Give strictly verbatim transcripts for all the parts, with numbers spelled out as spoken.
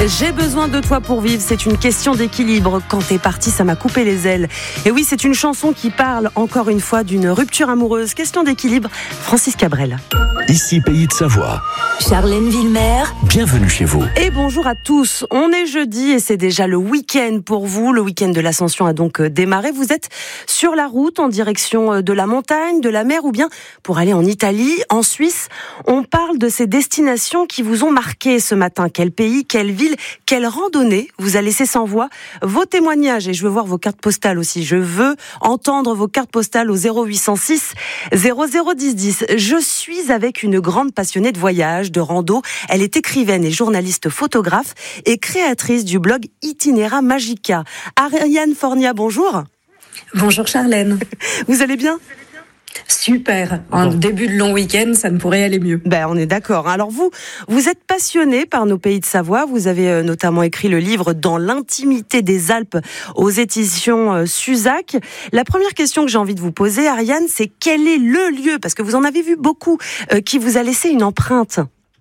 J'ai besoin de toi pour vivre, c'est une question d'équilibre. Quand t'es parti, ça m'a coupé les ailes. Et oui, c'est une chanson qui parle encore une fois d'une rupture amoureuse. Question d'équilibre, Francis Cabrel. Ici Pays de Savoie. Charlène Villemer. Bienvenue chez vous. Et bonjour à tous. On est jeudi et c'est déjà le week-end pour vous. Le week-end de l'Ascension a donc démarré. Vous êtes sur la route en direction de la montagne, de la mer ou bien pour aller en Italie, en Suisse. On parle de ces destinations qui vous ont marqué ce matin. Quel pays, quelle ville, quelle randonnée vous a laissé sans voix. Vos témoignages et je veux voir vos cartes postales aussi. Je veux entendre vos cartes postales au zéro huit cent six zéro zéro dix dix. Je suis avec une grande passionnée de voyage, de rando. Elle est écrivaine et journaliste photographe et créatrice du blog Itinera Magica. Ariane Fornia, bonjour. Bonjour Charlène. Vous allez bien ? Super. En bon. Début de long week-end, ça ne pourrait aller mieux. Ben, on est d'accord. Alors vous, vous êtes passionnée par nos pays de Savoie. Vous avez euh, notamment écrit le livre Dans l'intimité des Alpes aux éditions euh, Suzac. La première question que j'ai envie de vous poser, Ariane, c'est quel est le lieu, parce que vous en avez vu beaucoup, euh, qui vous a laissé une empreinte ?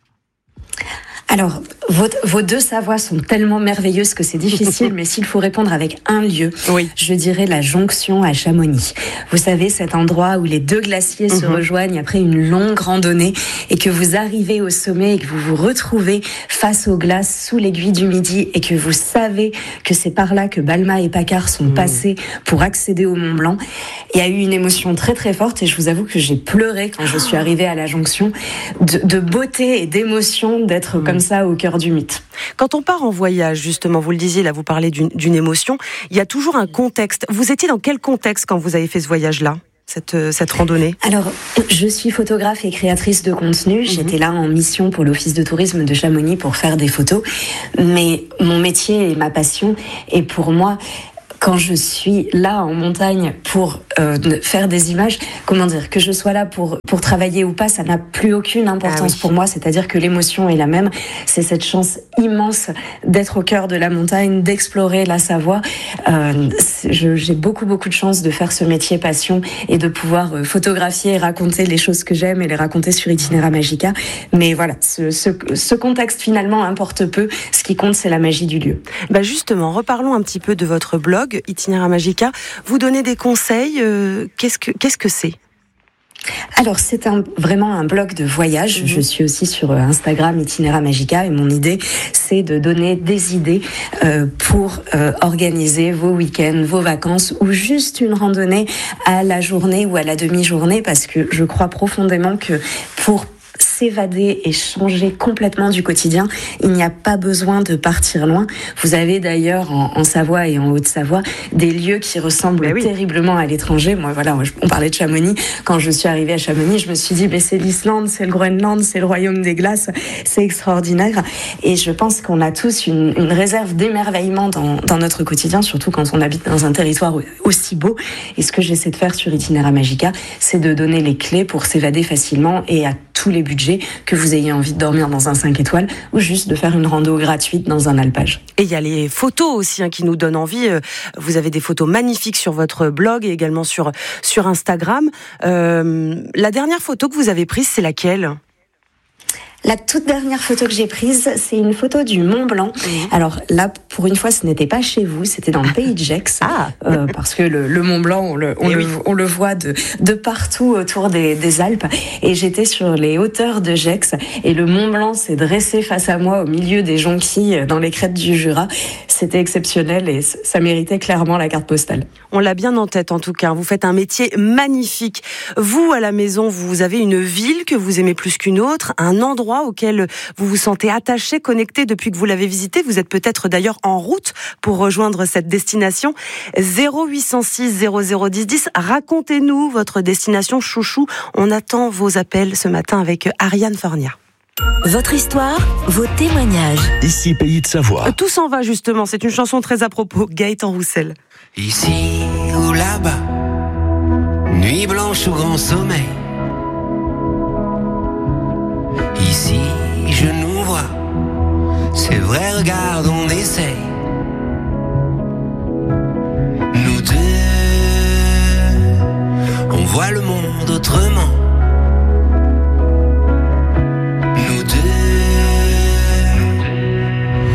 Alors, vos, vos deux Savoies sont tellement merveilleuses que c'est difficile, mais s'il faut répondre avec un lieu, oui. je dirais la jonction à Chamonix. Vous savez, cet endroit où les deux glaciers mmh. se rejoignent après une longue randonnée et que vous arrivez au sommet et que vous vous retrouvez face aux glaces sous l'aiguille du Midi et que vous savez que c'est par là que Balma et Paccar sont mmh. passés pour accéder au Mont Blanc. Il y a eu une émotion très très forte et je vous avoue que j'ai pleuré quand je suis arrivée à la jonction de, de beauté et d'émotion d'être mmh. comme ça au cœur du mythe. Quand on part en voyage, justement, vous le disiez, là vous parlez d'une, d'une émotion, il y a toujours un contexte. Vous étiez dans quel contexte quand vous avez fait ce voyage-là, cette, cette randonnée ? Alors, je suis photographe et créatrice de contenu. Mm-hmm. J'étais là en mission pour l'Office de tourisme de Chamonix pour faire des photos. Mais mon métier et ma passion, et pour moi, quand je suis là en montagne pour euh, faire des images, comment dire, que je sois là pour pour travailler ou pas, ça n'a plus aucune importance ah oui. pour moi. C'est-à-dire que l'émotion est la même. C'est cette chance immense d'être au cœur de la montagne, d'explorer la Savoie. Euh, je, j'ai beaucoup beaucoup de chance de faire ce métier passion et de pouvoir euh, photographier et raconter les choses que j'aime et les raconter sur Itinera Magica. Mais voilà, ce, ce, ce contexte finalement importe peu. Ce qui compte, c'est la magie du lieu. Bah justement, reparlons un petit peu de votre blog. Itinera Magica, vous donnez des conseils, euh, qu'est-ce que, qu'est-ce que c'est ? Alors, c'est un, vraiment un blog de voyage. Mmh. Je suis aussi sur Instagram Itinera Magica et mon idée, c'est de donner des idées euh, pour euh, organiser vos week-ends, vos vacances ou juste une randonnée à la journée ou à la demi-journée parce que je crois profondément que pour s'évader et changer complètement du quotidien, il n'y a pas besoin de partir loin. Vous avez d'ailleurs en, en Savoie et en Haute-Savoie des lieux qui ressemblent oui. terriblement à l'étranger. Moi, voilà, on parlait de Chamonix. Quand je suis arrivée à Chamonix, je me suis dit, mais c'est l'Islande, c'est le Groenland, c'est le royaume des glaces, c'est extraordinaire. Et je pense qu'on a tous une, une réserve d'émerveillement dans, dans notre quotidien, surtout quand on habite dans un territoire aussi beau. Et ce que j'essaie de faire sur Itinera Magica, c'est de donner les clés pour s'évader facilement et à tous les budgets, que vous ayez envie de dormir dans un cinq étoiles ou juste de faire une rando gratuite dans un alpage. Et il y a les photos aussi hein, qui nous donnent envie. Vous avez des photos magnifiques sur votre blog et également sur, sur Instagram. Euh, la dernière photo que vous avez prise, c'est laquelle ? La toute dernière photo que j'ai prise, c'est une photo du Mont Blanc. Mmh. Alors là, pour une fois, ce n'était pas chez vous, c'était dans le pays de Gex. Ah. euh, parce que le, le Mont Blanc, on le, on le, oui. on le voit de, de partout autour des, des Alpes. Et j'étais sur les hauteurs de Gex. Et le Mont Blanc s'est dressé face à moi au milieu des jonquilles dans les crêtes du Jura. C'était exceptionnel et ça méritait clairement la carte postale. On l'a bien en tête en tout cas. Vous faites un métier magnifique. Vous, à la maison, vous avez une ville que vous aimez plus qu'une autre, un endroit auquel vous vous sentez attaché, connecté depuis que vous l'avez visité. Vous êtes peut-être d'ailleurs en route pour rejoindre cette destination. zéro huit cent six zéro zéro dix dix. Racontez-nous votre destination chouchou. On attend vos appels ce matin avec Ariane Fornia. Votre histoire, vos témoignages. Ici Pays de Savoie. Tout s'en va justement. C'est une chanson très à propos. Gaëtan Roussel. Ici ou là-bas, nuit blanche ou grand sommeil. Ici, je nous vois, c'est vrai, regarde, on essaye.